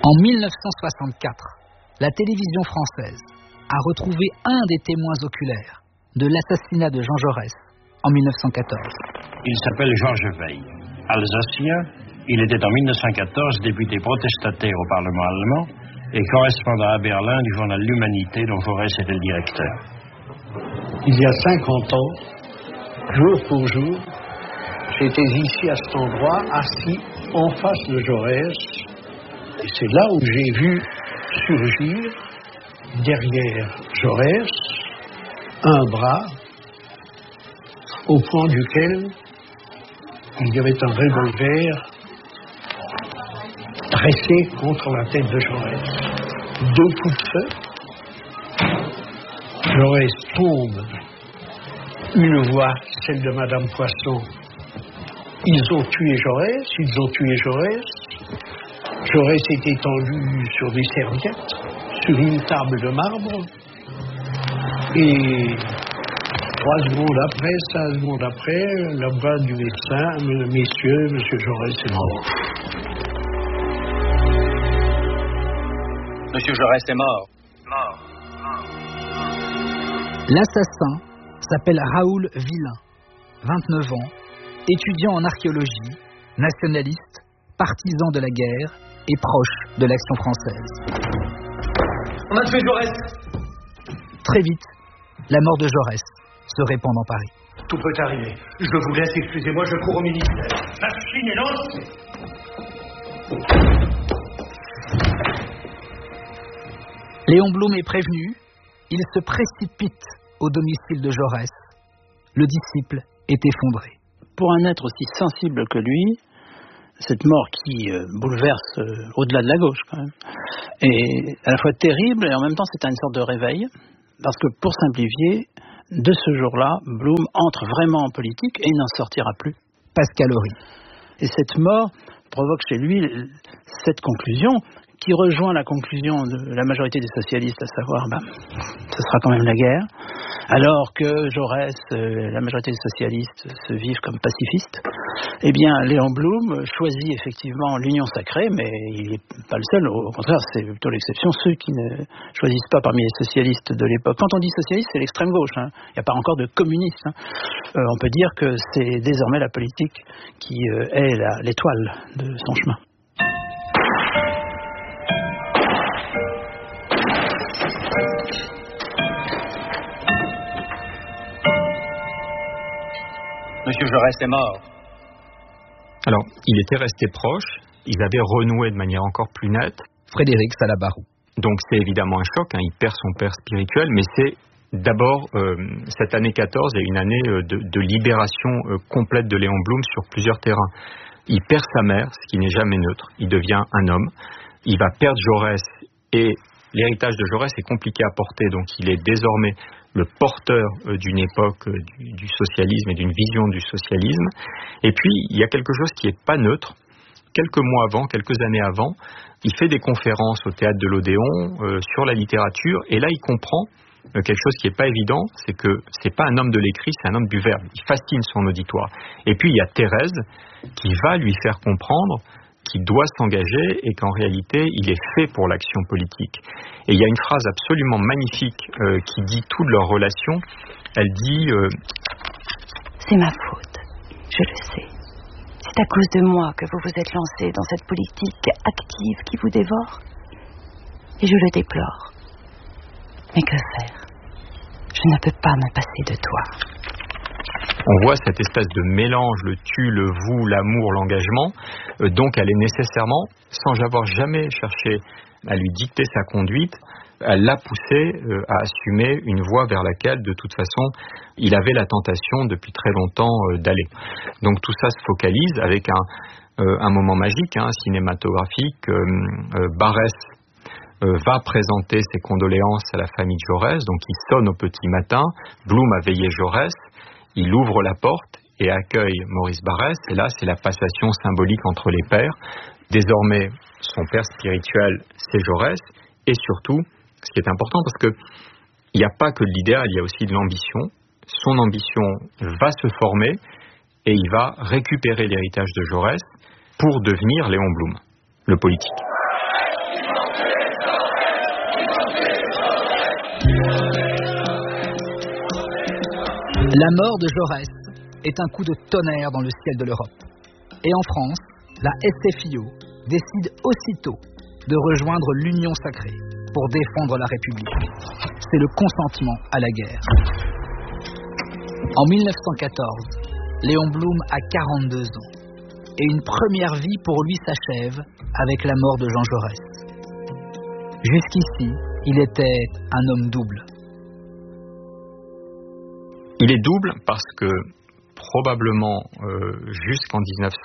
En 1964, la télévision française a retrouvé un des témoins oculaires de l'assassinat de Jean Jaurès en 1914. Il s'appelle Georges Veil. Alsacien, il était en 1914 député protestataire au Parlement allemand et correspondant à Berlin du journal L'Humanité dont Jaurès était le directeur. Il y a 50 ans, jour pour jour, j'étais ici à cet endroit, assis en face de Jaurès, et c'est là où j'ai vu surgir, derrière Jaurès, un bras au point duquel il y avait un revolver dressé contre la tête de Jaurès. 2 coups de feu. Jaurès tombe. Une voix, celle de Madame Poisson. Ils ont tué Jaurès, Jaurès est étendu sur des serviettes, sur une table de marbre. Et 3 secondes après, 5 secondes après, la voix du médecin, messieurs, monsieur Jaurès est mort. Monsieur Jaurès est mort. L'assassin s'appelle Raoul Villain, 29 ans, étudiant en archéologie, nationaliste, partisan de la guerre et proche de l'Action française. On a tué Jaurès. Très vite, la mort de Jaurès se répand dans Paris. Tout peut arriver. Je vous laisse, excusez-moi, je cours au ministère. Machine est lancée. Léon Blum est prévenu, il se précipite au domicile de Jaurès. Le disciple est effondré. Pour un être aussi sensible que lui, cette mort qui bouleverse au-delà de la gauche quand même, est à la fois terrible et en même temps c'est une sorte de réveil, parce que pour simplifier, de ce jour-là, Blum entre vraiment en politique et il n'en sortira plus. Pascal Horry. Et cette mort provoque chez lui cette conclusion qui rejoint la conclusion de la majorité des socialistes, à savoir, ce sera quand même la guerre, alors que Jaurès, la majorité des socialistes se vivent comme pacifistes. Eh bien, Léon Blum choisit effectivement l'union sacrée, mais il n'est pas le seul, au contraire, c'est plutôt l'exception, ceux qui ne choisissent pas parmi les socialistes de l'époque. Quand on dit socialiste, c'est l'extrême gauche, il n'y a pas encore de communiste. On peut dire que c'est désormais la politique qui est l'étoile de son chemin. Monsieur Jaurès est mort. Alors, il était resté proche, ils avaient renoué de manière encore plus nette. Frédéric Salabarou. Donc c'est évidemment un choc, il perd son père spirituel, mais c'est d'abord, cette année 14 est une année de libération complète de Léon Blum sur plusieurs terrains. Il perd sa mère, ce qui n'est jamais neutre, il devient un homme, il va perdre Jaurès et l'héritage de Jaurès est compliqué à porter, donc il est désormais le porteur d'une époque du socialisme et d'une vision du socialisme. Et puis, il y a quelque chose qui n'est pas neutre. Quelques mois avant, quelques années avant, il fait des conférences au théâtre de l'Odéon sur la littérature, et là, il comprend quelque chose qui n'est pas évident, c'est que c'est pas un homme de l'écrit, c'est un homme du verbe. Il fascine son auditoire. Et puis, il y a Thérèse qui va lui faire comprendre qu'il doit s'engager et qu'en réalité, il est fait pour l'action politique. Et il y a une phrase absolument magnifique qui dit toute leur relation. Elle dit c'est ma faute, je le sais. C'est à cause de moi que vous vous êtes lancé dans cette politique active qui vous dévore. Et je le déplore. Mais que faire? Je ne peux pas me passer de toi. On voit cette espèce de mélange, le tu, le vous, l'amour, l'engagement. Donc elle est nécessairement, sans avoir jamais cherché à lui dicter sa conduite, elle l'a poussé à assumer une voie vers laquelle, de toute façon, il avait la tentation depuis très longtemps d'aller. Donc tout ça se focalise avec un moment magique, cinématographique. Barrès va présenter ses condoléances à la famille de Jaurès, donc il sonne au petit matin. Blum a veillé Jaurès. Il ouvre la porte et accueille Maurice Barrès. Et là, c'est la passation symbolique entre les pères. Désormais, son père spirituel, c'est Jaurès. Et surtout, ce qui est important, parce qu'il n'y a pas que de l'idéal, il y a aussi de l'ambition. Son ambition va se former et il va récupérer l'héritage de Jaurès pour devenir Léon Blum, le politique. La mort de Jaurès est un coup de tonnerre dans le ciel de l'Europe. Et en France, la SFIO décide aussitôt de rejoindre l'Union sacrée pour défendre la République. C'est le consentement à la guerre. En 1914, Léon Blum a 42 ans et une première vie pour lui s'achève avec la mort de Jean Jaurès. Jusqu'ici, il était un homme double. Il est double parce que probablement jusqu'en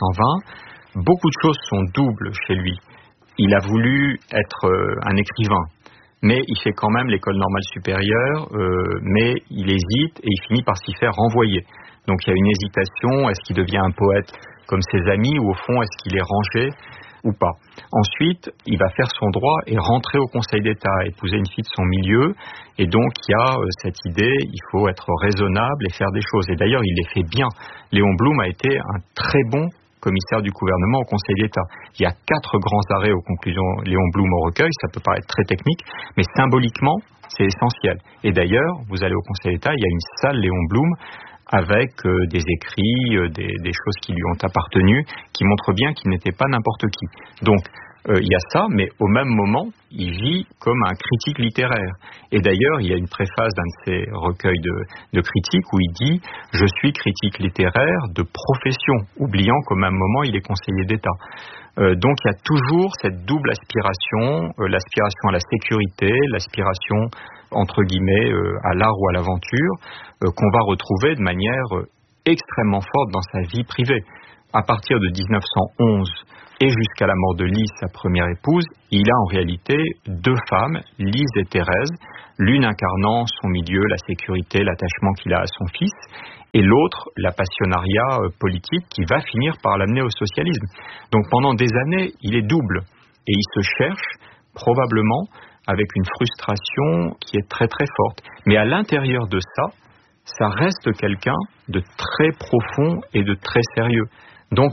1920, beaucoup de choses sont doubles chez lui. Il a voulu être un écrivain, mais il fait quand même l'école normale supérieure, mais il hésite et il finit par s'y faire renvoyer. Donc il y a une hésitation, est-ce qu'il devient un poète comme ses amis ou au fond est-ce qu'il est rangé ou pas. Ensuite, il va faire son droit et rentrer au Conseil d'État, épouser une fille de son milieu, et donc il y a cette idée, il faut être raisonnable et faire des choses. Et d'ailleurs, il les fait bien. Léon Blum a été un très bon commissaire du gouvernement au Conseil d'État. Il y a 4 grands arrêts aux conclusions Léon Blum au recueil, ça peut paraître très technique, mais symboliquement, c'est essentiel. Et d'ailleurs, vous allez au Conseil d'État, il y a une salle Léon Blum avec des écrits, des choses qui lui ont appartenu, qui montrent bien qu'il n'était pas n'importe qui. Donc, il y a ça, mais au même moment, il vit comme un critique littéraire. Et d'ailleurs, il y a une préface d'un de ses recueils de critiques où il dit « Je suis critique littéraire de profession », oubliant qu'au même moment, il est conseiller d'État. Donc, il y a toujours cette double aspiration, l'aspiration à la sécurité, l'aspiration, entre guillemets, à l'art ou à l'aventure, qu'on va retrouver de manière extrêmement forte dans sa vie privée. À partir de 1911 et jusqu'à la mort de Lise, sa première épouse, il a en réalité 2 femmes, Lise et Thérèse, l'une incarnant son milieu, la sécurité, l'attachement qu'il a à son fils, et l'autre, la passionnariat politique qui va finir par l'amener au socialisme. Donc pendant des années, il est double, et il se cherche probablement avec une frustration qui est très très forte. Mais à l'intérieur de ça, ça reste quelqu'un de très profond et de très sérieux. Donc,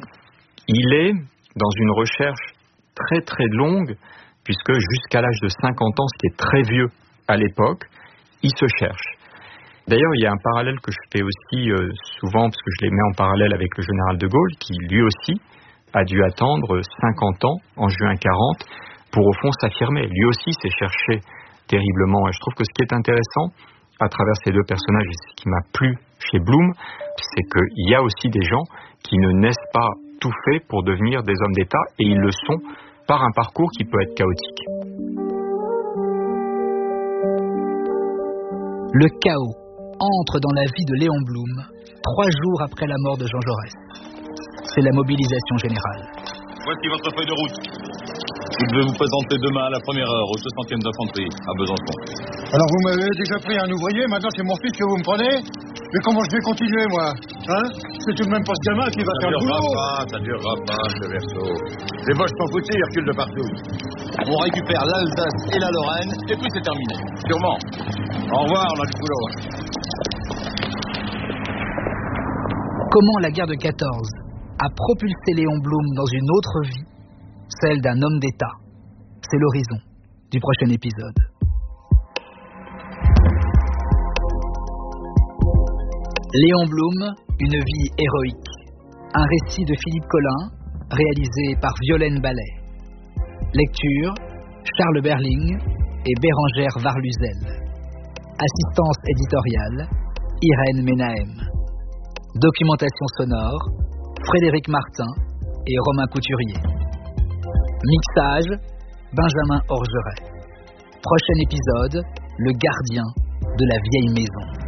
il est dans une recherche très très longue, puisque jusqu'à l'âge de 50 ans, ce qui est très vieux à l'époque, il se cherche. D'ailleurs, il y a un parallèle que je fais aussi souvent, parce que je les mets en parallèle avec le général de Gaulle, qui lui aussi a dû attendre 50 ans, en juin 40, pour au fond s'affirmer. Lui aussi s'est cherché terriblement. Et je trouve que ce qui est intéressant, à travers ces 2 personnages, et ce qui m'a plu chez Blum, c'est qu'il y a aussi des gens qui ne naissent pas tout faits pour devenir des hommes d'État, et ils le sont par un parcours qui peut être chaotique. Le chaos entre dans la vie de Léon Blum 3 jours après la mort de Jean Jaurès. C'est la mobilisation générale. Voici votre feuille de route. Vous devez vous présenter demain à la première heure au 60e d'infanterie à Besançon. Alors vous m'avez déjà pris un ouvrier, maintenant c'est mon fils que vous me prenez? Mais comment je vais continuer, moi? Hein? C'est tout de même pas ce gamin qui va faire le boulot. Ça durera pas, ce verso. Les Boches sont foutus, ils reculent de partout. On récupère l'Alsace et la Lorraine, et puis c'est terminé. Sûrement. Au revoir, on a du boulot. Comment la guerre de 14 a propulsé Léon Blum dans une autre vie, celle d'un homme d'État. C'est l'horizon du prochain épisode. Léon Blum, une vie héroïque. Un récit de Philippe Collin, réalisé par Violaine Ballet. Lecture, Charles Berling et Bérangère Varluzel. Assistance éditoriale, Irène Menahem. Documentation sonore, Frédéric Martin et Romain Couturier. Mixage, Benjamin Orgeret. Prochain épisode, le gardien de la vieille maison.